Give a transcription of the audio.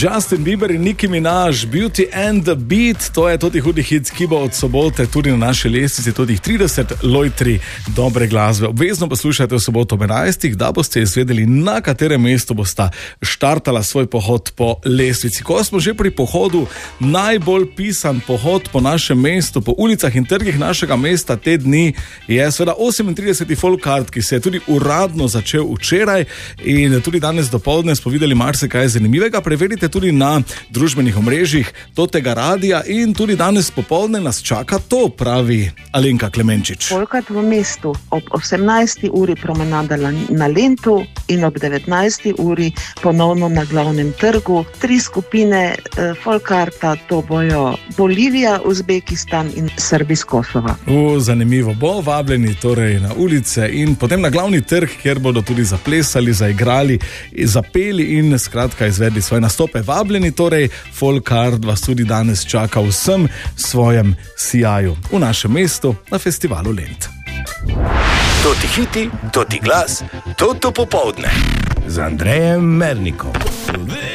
Justin Bieber in Nicki Minaj, Beauty and the Beat, to je tudi hudi hit, ki bo od sobote tudi na naši lestvici, tudi 30 lojtri dobre glasbe. Obvezno poslušajte v soboto ob 11, da boste izvedeli, na katerem mestu bosta štartala svoj pohod po lestvici. Ko smo že pri pohodu, najbolj pisan pohod po našem mestu, po ulicah in trgih našega mesta te dni je seveda 38. Folkart, ki se je tudi uradno začel včeraj in tudi danes dopoldne smo videli marsikaj zanimivega. Preverite tudi na družbenih omrežjih tega radija in tudi danes popoldne nas čaka to, pravi Alenka Klemenčič. Folkart v mestu ob 18. uri promenada na Lentu in ob 19. uri ponovno na glavnem trgu. 3 skupine folkarta, to bojo Bolivija, Uzbekistan in Srbi z Kosova. Zanimivo bo, vabljeni torej na ulice in potem na glavni trg, kjer bodo tudi zaplesali, zaigrali, zapeli in skratka izvedli svoje nastope. Vabljeni torej, Folkart vas tudi danes čaka v vsem svojem sijaju v našem mestu na festivalu Lent. To ti hiti, to ti glas, to popoldne z Andrejem Mernikom.